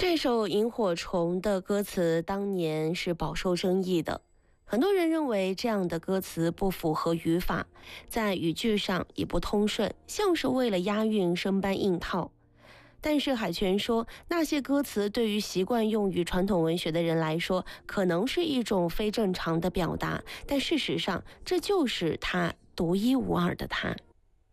这首《萤火虫》的歌词当年是饱受争议的，很多人认为这样的歌词不符合语法，在语句上也不通顺，像是为了押韵生搬硬套。但是海泉说，那些歌词对于习惯用于传统文学的人来说，可能是一种非正常的表达，但事实上，这就是他独一无二的他。